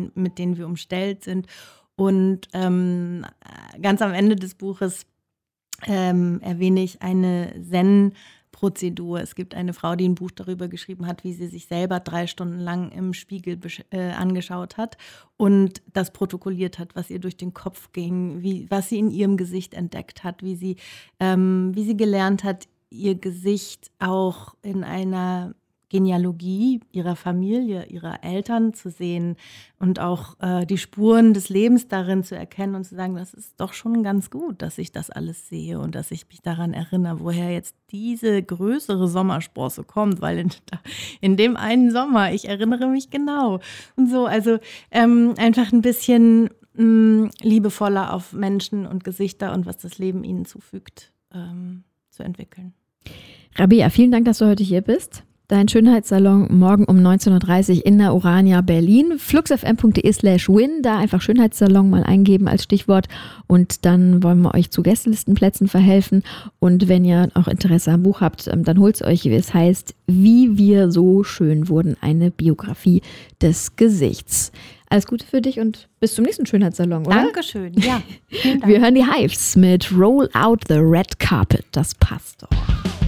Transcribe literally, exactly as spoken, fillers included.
Menschen, mit denen wir umstellt sind. Und ähm, ganz am Ende des Buches ähm, erwähne ich eine Zen-Prozedur. Es gibt eine Frau, die ein Buch darüber geschrieben hat, wie sie sich selber drei Stunden lang im Spiegel besch- äh, angeschaut hat und das protokolliert hat, was ihr durch den Kopf ging, wie, was sie in ihrem Gesicht entdeckt hat, wie sie, ähm, wie sie gelernt hat, ihr Gesicht auch in einer Genealogie ihrer Familie, ihrer Eltern zu sehen und auch äh, die Spuren des Lebens darin zu erkennen und zu sagen, das ist doch schon ganz gut, dass ich das alles sehe und dass ich mich daran erinnere, woher jetzt diese größere Sommersprosse kommt, weil in, in dem einen Sommer, ich erinnere mich genau und so, also ähm, einfach ein bisschen mh, liebevoller auf Menschen und Gesichter und was das Leben ihnen zufügt, ähm, zu entwickeln. Rabea, vielen Dank, dass du heute hier bist. Dein Schönheitssalon morgen um neunzehn Uhr dreißig in der Urania Berlin. fluxfm.de slash win, da einfach Schönheitssalon mal eingeben als Stichwort und dann wollen wir euch zu Gästelistenplätzen verhelfen. Und wenn ihr auch Interesse am Buch habt, dann holt es euch, wie es heißt, Wie wir so schön wurden, eine Biografie des Gesichts. Alles Gute für dich und bis zum nächsten Schönheitssalon, oder? Dankeschön, ja. Vielen Dank. Wir hören die Hives mit Roll Out the Red Carpet. Das passt doch.